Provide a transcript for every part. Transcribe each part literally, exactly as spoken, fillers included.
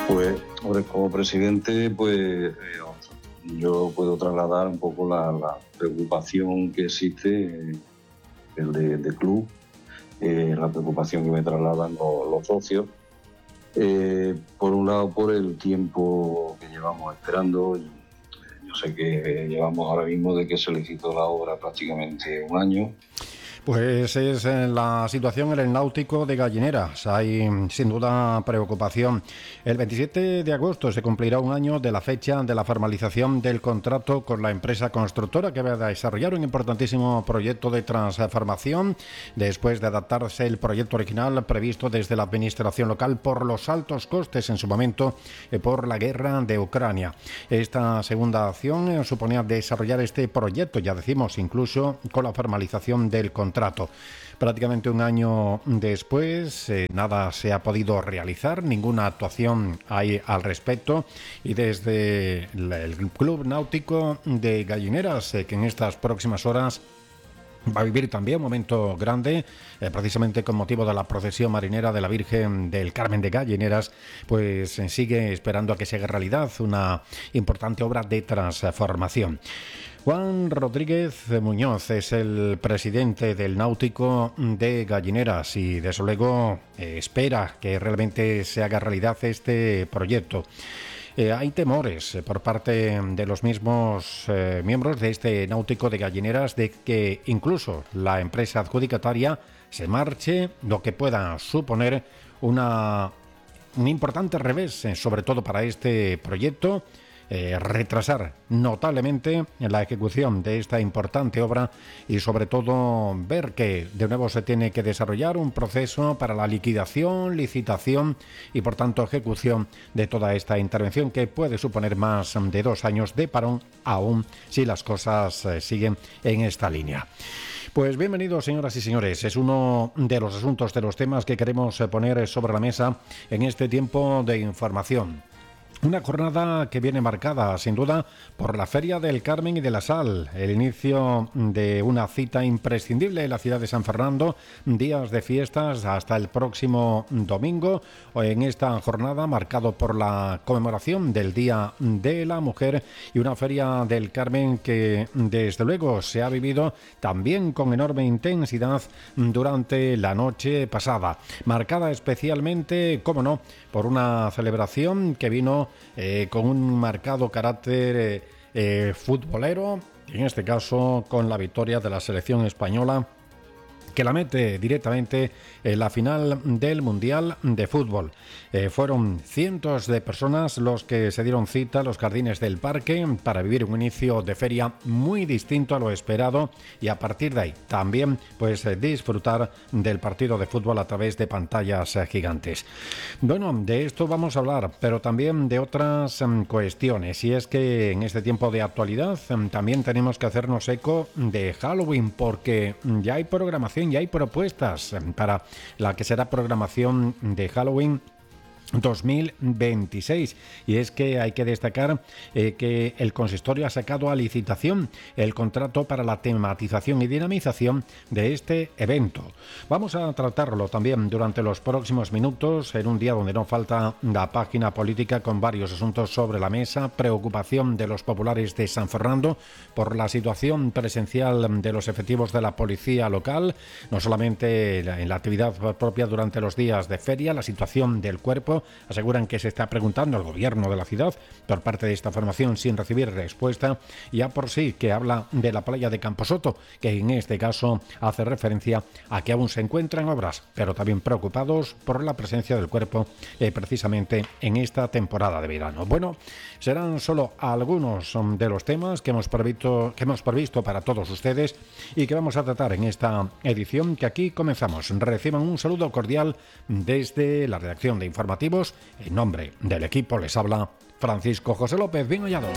Pues, hombre, como presidente, pues eh, yo puedo trasladar un poco la, la preocupación que existe, eh, el de, de club, eh, la preocupación que me trasladan los, los socios. Eh, por un lado, por el tiempo que llevamos esperando. Yo sé que llevamos ahora mismo de que se licitó la obra prácticamente un año. Pues es la situación en el náutico de Gallineras. Hay sin duda preocupación. El veintisiete de agosto se cumplirá un año de la fecha de la formalización del contrato con la empresa constructora que va a desarrollar un importantísimo proyecto de transformación después de adaptarse el proyecto original previsto desde la administración local por los altos costes en su momento por la guerra de Ucrania. Esta segunda acción suponía desarrollar este proyecto, ya decimos, incluso con la formalización del contrato. Trato. Prácticamente un año después, eh, nada se ha podido realizar, ninguna actuación hay al respecto, y desde el Club Náutico de Gallineras, eh, que en estas próximas horas va a vivir también un momento grande, eh, precisamente con motivo de la procesión marinera de la Virgen del Carmen de Gallineras, pues eh, sigue esperando a que se haga realidad una importante obra de transformación. Juan Rodríguez Muñoz es el presidente del Náutico de Gallineras y desde luego eh, espera que realmente se haga realidad este proyecto. Eh, hay temores eh, por parte de los mismos eh, miembros de este Náutico de Gallineras de que incluso la empresa adjudicataria se marche, lo que pueda suponer una, un importante revés, eh, sobre todo para este proyecto. Eh, retrasar notablemente la ejecución de esta importante obra y sobre todo ver que de nuevo se tiene que desarrollar un proceso para la liquidación, licitación y por tanto ejecución de toda esta intervención que puede suponer más de dos años de parón aún si las cosas eh, siguen en esta línea. Pues bienvenidos, señoras y señores. Es uno de los asuntos, de los temas que queremos poner sobre la mesa en este tiempo de información. Una jornada que viene marcada, sin duda, por la Feria del Carmen y de la Sal, el inicio de una cita imprescindible en la ciudad de San Fernando, días de fiestas hasta el próximo domingo, en esta jornada marcado por la conmemoración del Día de la Mujer y una Feria del Carmen que, desde luego, se ha vivido también con enorme intensidad durante la noche pasada, marcada especialmente, cómo no, por una celebración que vino Eh, con un marcado carácter eh, eh, futbolero, y en este caso con la victoria de la selección española, que la mete directamente en la final del Mundial de Fútbol. Eh, fueron cientos de personas los que se dieron cita a los jardines del parque para vivir un inicio de feria muy distinto a lo esperado y a partir de ahí también pues eh, disfrutar del partido de fútbol a través de pantallas eh, gigantes. Bueno, de esto vamos a hablar, pero también de otras um, cuestiones, y es que en este tiempo de actualidad um, también tenemos que hacernos eco de Halloween, porque ya hay programación, ya hay propuestas um, para la que será programación de Halloween dos mil veintiséis, y es que hay que destacar eh, que el consistorio ha sacado a licitación el contrato para la tematización y dinamización de este evento. Vamos a tratarlo también durante los próximos minutos en un día donde no falta la página política con varios asuntos sobre la mesa, preocupación de los populares de San Fernando por la situación presencial de los efectivos de la policía local, no solamente en la actividad propia durante los días de feria, la situación del cuerpo. Aseguran que se está preguntando al gobierno de la ciudad por parte de esta formación sin recibir respuesta, y ya por sí que habla de la playa de Camposoto, que en este caso hace referencia a que aún se encuentran obras, pero también preocupados por la presencia del cuerpo eh, precisamente en esta temporada de verano. Bueno, serán solo algunos de los temas que hemos previsto, que hemos previsto para todos ustedes y que vamos a tratar en esta edición que aquí comenzamos. Reciban un saludo cordial desde la redacción de Informativos. En nombre del equipo les habla Francisco José López. Bien hallados.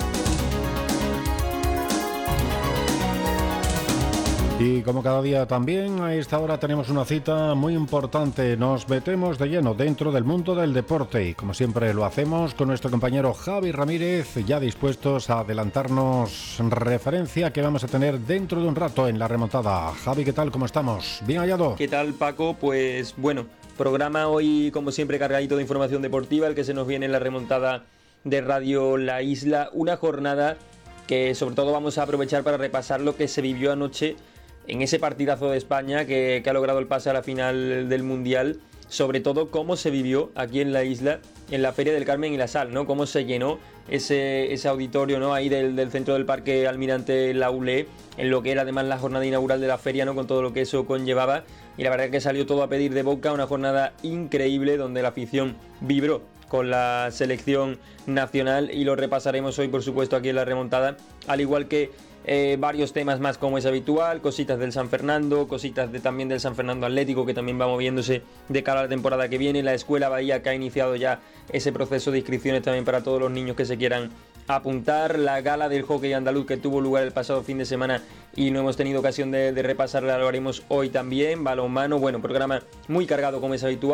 Y como cada día también, a esta hora tenemos una cita muy importante. Nos metemos de lleno dentro del mundo del deporte y como siempre lo hacemos con nuestro compañero Javi Ramírez, ya dispuestos a adelantarnos referencia que vamos a tener dentro de un rato en la remontada. Javi, ¿qué tal? ¿Cómo estamos? ¿Bien hallado? ¿Qué tal, Paco? Pues bueno, Programa hoy, como siempre, cargadito de información deportiva, el que se nos viene en la remontada de Radio La Isla. Una jornada que sobre todo vamos a aprovechar para repasar lo que se vivió anoche en ese partidazo de España que, que ha logrado el pase a la final del Mundial. Sobre todo cómo se vivió aquí en la isla, en la Feria del Carmen y la Sal, ¿no? Cómo se llenó ese, ese auditorio, ¿no? Ahí del, del centro del Parque Almirante Laulé, en lo que era además la jornada inaugural de la feria, ¿no? Con todo lo que eso conllevaba. Y la verdad es que salió todo a pedir de boca, una jornada increíble donde la afición vibró con la selección nacional y lo repasaremos hoy, por supuesto, aquí en la remontada, al igual que Eh, varios temas más como es habitual, cositas del San Fernando, cositas de, también del San Fernando Atlético que también va moviéndose de cara a la temporada que viene, la Escuela Bahía que ha iniciado ya ese proceso de inscripciones también para todos los niños que se quieran apuntar, la gala del hockey andaluz que tuvo lugar el pasado fin de semana y no hemos tenido ocasión de, de repasarla, lo haremos hoy también, balonmano, bueno, programa muy cargado como es habitual.